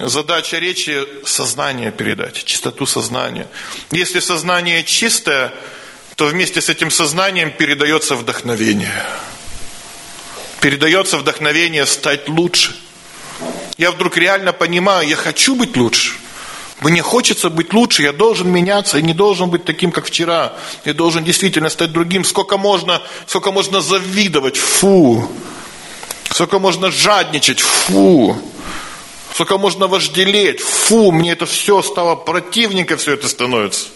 Задача речи – сознание передать, чистоту сознания. Если сознание чистое, то вместе с этим сознанием передается вдохновение. Передается вдохновение стать лучше. Я вдруг реально понимаю, я хочу быть лучше. Мне хочется быть лучше, я должен меняться, я не должен быть таким, как вчера. Я должен действительно стать другим. Сколько можно завидовать, фу. Сколько можно жадничать, фу. Сколько можно вожделеть, фу. Мне это все стало противненько, все это становится.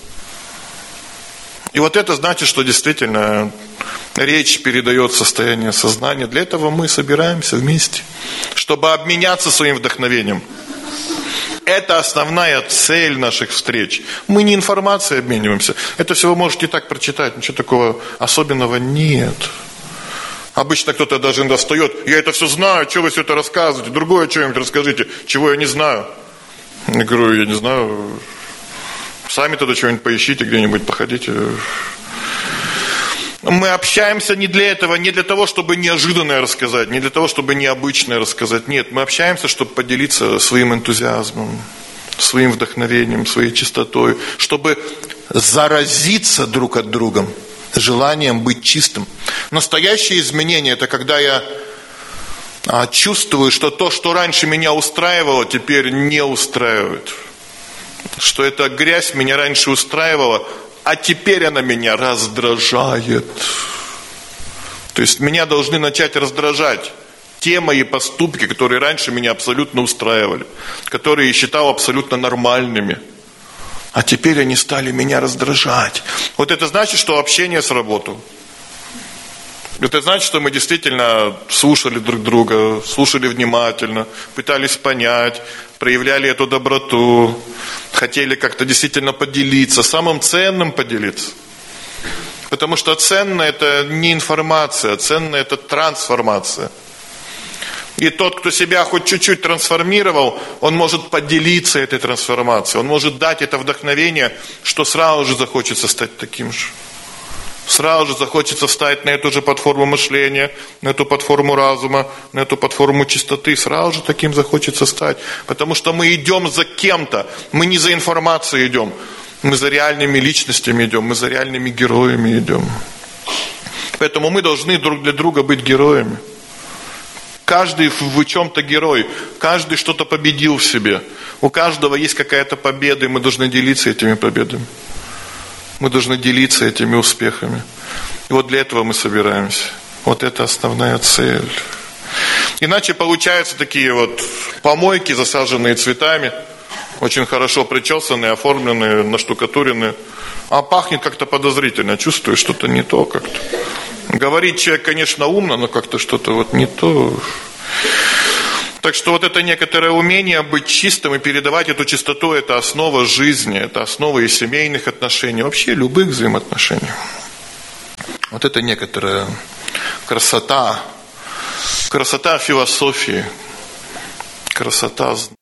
И вот это значит, что действительно речь передает состояние сознания. Для этого мы собираемся вместе, чтобы обменяться своим вдохновением. Это основная цель наших встреч. Мы не информацией обмениваемся. Это все вы можете так прочитать, ничего такого особенного нет. Обычно кто-то даже достает, я это все знаю, что вы все это рассказываете, другое что-нибудь расскажите, чего я не знаю. Я говорю, я не знаю, сами тогда что-нибудь поищите, где-нибудь походите. Мы общаемся не для этого, не для того, чтобы неожиданное рассказать, не для того, чтобы необычное рассказать. Нет, мы общаемся, чтобы поделиться своим энтузиазмом, своим вдохновением, своей чистотой, чтобы заразиться друг от друга желанием быть чистым. Настоящее изменение – это когда я чувствую, что то, что раньше меня устраивало, теперь не устраивает. Что эта грязь меня раньше устраивала, а теперь она меня раздражает. То есть меня должны начать раздражать те мои поступки, которые раньше меня абсолютно устраивали, которые я считал абсолютно нормальными. А теперь они стали меня раздражать. Вот это значит, что общение сработало. Это значит, что мы действительно слушали друг друга, слушали внимательно, пытались понять, проявляли эту доброту, хотели как-то действительно поделиться, самым ценным поделиться. Потому что ценно это не информация, ценно это трансформация. И тот, кто себя хоть чуть-чуть трансформировал, он может поделиться этой трансформацией, он может дать это вдохновение, что сразу же захочется стать таким же. Сразу же захочется встать на эту же платформу мышления, на эту платформу разума, на эту платформу чистоты. Сразу же таким захочется стать. Потому что мы идем за кем-то. Мы не за информацией идем. Мы за реальными личностями идем. Мы за реальными героями идем. Поэтому мы должны друг для друга быть героями. Каждый в чем-то герой. Каждый что-то победил в себе. У каждого есть какая-то победа, и мы должны делиться этими победами. Мы должны делиться этими успехами. И вот для этого мы собираемся. Вот это основная цель. Иначе получаются такие вот помойки, засаженные цветами, очень хорошо причесанные, оформленные, наштукатуренные. А пахнет как-то подозрительно, чувствуешь, что-то не то как-то. Говорит человек, конечно, умно, но как-то что-то вот не то. Так что вот это некоторое умение быть чистым и передавать эту чистоту, это основа жизни, это основа и семейных отношений, вообще любых взаимоотношений. Вот это некоторая красота философии, красота